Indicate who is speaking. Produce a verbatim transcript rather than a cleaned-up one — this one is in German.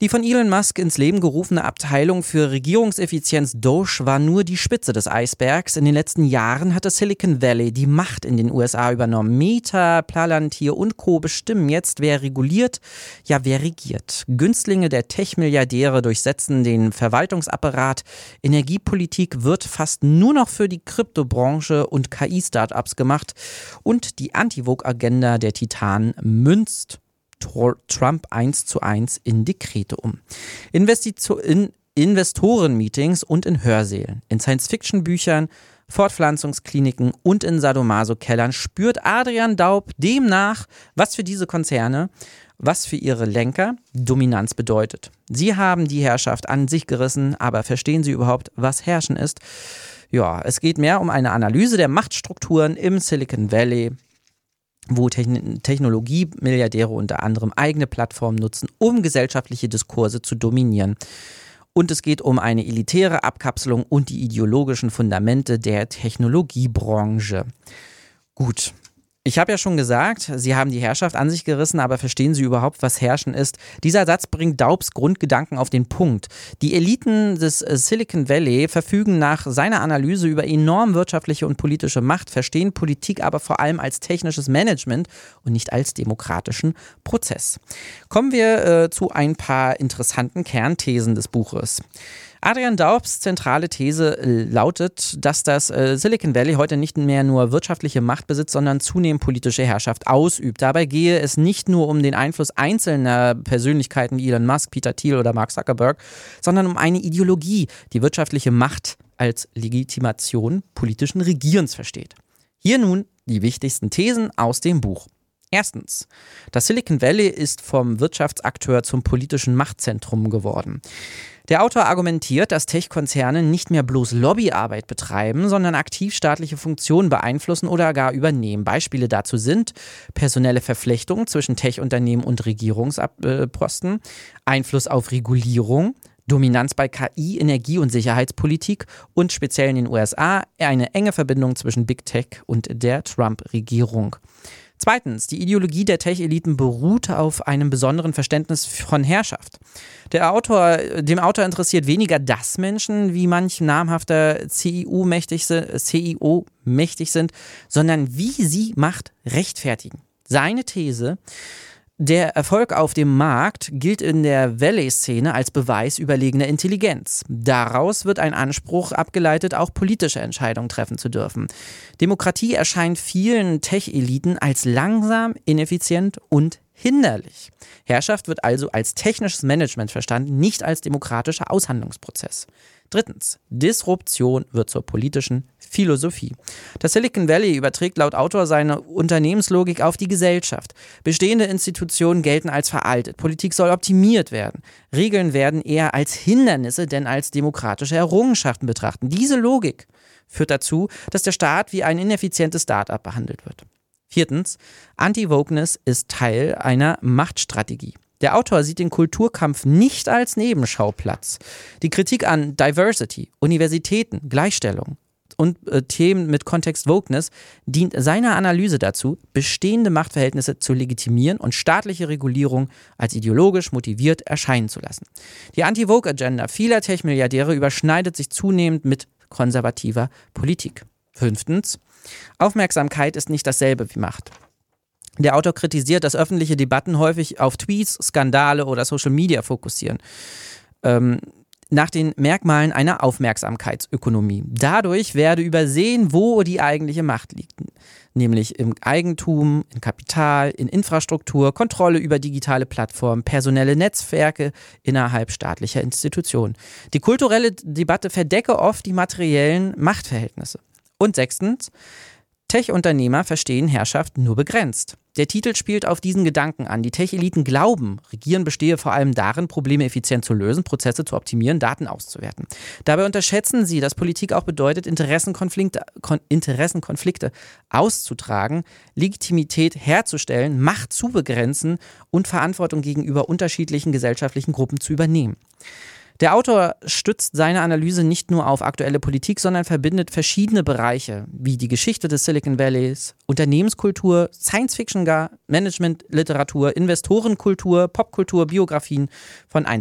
Speaker 1: Die von Elon Musk ins Leben gerufene Abteilung für Regierungseffizienz Doge war nur die Spitze des Eisbergs. In den letzten Jahren hatte Silicon Valley die Macht in den U S A übernommen. Meta, Palantir und Co. bestimmen jetzt, wer reguliert, ja wer regiert. Günstlinge der Tech-Milliardäre durchsetzen den Verwaltungsapparat. Energiepolitik wird fast nur noch für die Kryptobranche und K I-Startups gemacht. Und die Anti-Vogue-Agenda der Titanen münzt Trump eins zu eins in Dekrete um. Investizo- in Investorenmeetings und in Hörsälen, in Science-Fiction-Büchern, Fortpflanzungskliniken und in Sadomaso-Kellern spürt Adrian Daub demnach, was für diese Konzerne, was für ihre Lenker Dominanz bedeutet. Sie haben die Herrschaft an sich gerissen, aber verstehen Sie überhaupt, was Herrschen ist? Ja, es geht mehr um eine Analyse der Machtstrukturen im Silicon Valley, wo Techn- Technologie-Milliardäre unter anderem eigene Plattformen nutzen, um gesellschaftliche Diskurse zu dominieren. Und es geht um eine elitäre Abkapselung und die ideologischen Fundamente der Technologiebranche. Gut. Ich habe ja schon gesagt, Sie haben die Herrschaft an sich gerissen, aber verstehen Sie überhaupt, was Herrschen ist? Dieser Satz bringt Daubs Grundgedanken auf den Punkt. Die Eliten des Silicon Valley verfügen nach seiner Analyse über enorm wirtschaftliche und politische Macht, verstehen Politik aber vor allem als technisches Management und nicht als demokratischen Prozess. Kommen wir äh, zu ein paar interessanten Kernthesen des Buches. Adrian Daubs zentrale These lautet, dass das äh, Silicon Valley heute nicht mehr nur wirtschaftliche Macht besitzt, sondern zunehmend politische Herrschaft ausübt. Dabei gehe es nicht nur um den Einfluss einzelner Persönlichkeiten wie Elon Musk, Peter Thiel oder Mark Zuckerberg, sondern um eine Ideologie, die wirtschaftliche Macht als Legitimation politischen Regierens versteht. Hier nun die wichtigsten Thesen aus dem Buch. Erstens, das Silicon Valley ist vom Wirtschaftsakteur zum politischen Machtzentrum geworden. Der Autor argumentiert, dass Tech-Konzerne nicht mehr bloß Lobbyarbeit betreiben, sondern aktiv staatliche Funktionen beeinflussen oder gar übernehmen. Beispiele dazu sind personelle Verflechtungen zwischen Tech-Unternehmen und Regierungsposten, Einfluss auf Regulierung, Dominanz bei K I, Energie- und Sicherheitspolitik und speziell in den U S A eine enge Verbindung zwischen Big Tech und der Trump-Regierung. Zweitens, die Ideologie der Tech-Eliten beruht auf einem besonderen Verständnis von Herrschaft. Der Autor, dem Autor interessiert weniger, dass Menschen wie manch namhafter C I O mächtig sind, C I O mächtig sind, sondern wie sie Macht rechtfertigen. Seine These: Der Erfolg auf dem Markt gilt in der Valley-Szene als Beweis überlegener Intelligenz. Daraus wird ein Anspruch abgeleitet, auch politische Entscheidungen treffen zu dürfen. Demokratie erscheint vielen Tech-Eliten als langsam, ineffizient und hinderlich. Herrschaft wird also als technisches Management verstanden, nicht als demokratischer Aushandlungsprozess. Drittens, Disruption wird zur politischen Philosophie. Das Silicon Valley überträgt laut Autor seine Unternehmenslogik auf die Gesellschaft. Bestehende Institutionen gelten als veraltet. Politik soll optimiert werden. Regeln werden eher als Hindernisse denn als demokratische Errungenschaften betrachten. Diese Logik führt dazu, dass der Staat wie ein ineffizientes Start-up behandelt wird. Viertens, Anti-Wokeness ist Teil einer Machtstrategie. Der Autor sieht den Kulturkampf nicht als Nebenschauplatz. Die Kritik an Diversity, Universitäten, Gleichstellung und äh, Themen mit Kontext Wokeness dient seiner Analyse dazu, bestehende Machtverhältnisse zu legitimieren und staatliche Regulierung als ideologisch motiviert erscheinen zu lassen. Die Anti-Woke-Agenda vieler Tech-Milliardäre überschneidet sich zunehmend mit konservativer Politik. Fünftens, Aufmerksamkeit ist nicht dasselbe wie Macht. Der Autor kritisiert, dass öffentliche Debatten häufig auf Tweets, Skandale oder Social Media fokussieren. Ähm, nach den Merkmalen einer Aufmerksamkeitsökonomie. Dadurch werde übersehen, wo die eigentliche Macht liegt. Nämlich im Eigentum, in Kapital, in Infrastruktur, Kontrolle über digitale Plattformen, personelle Netzwerke innerhalb staatlicher Institutionen. Die kulturelle Debatte verdecke oft die materiellen Machtverhältnisse. Und sechstens, Tech-Unternehmer verstehen Herrschaft nur begrenzt. Der Titel spielt auf diesen Gedanken an. Die Tech-Eliten glauben, Regieren bestehe vor allem darin, Probleme effizient zu lösen, Prozesse zu optimieren, Daten auszuwerten. Dabei unterschätzen sie, dass Politik auch bedeutet, Interessenkonflikte, Kon- Interessenkonflikte auszutragen, Legitimität herzustellen, Macht zu begrenzen und Verantwortung gegenüber unterschiedlichen gesellschaftlichen Gruppen zu übernehmen. Der Autor stützt seine Analyse nicht nur auf aktuelle Politik, sondern verbindet verschiedene Bereiche, wie die Geschichte des Silicon Valleys, Unternehmenskultur, Science-Fiction gar, Management-Literatur, Investorenkultur, Popkultur, Biografien von einzelnen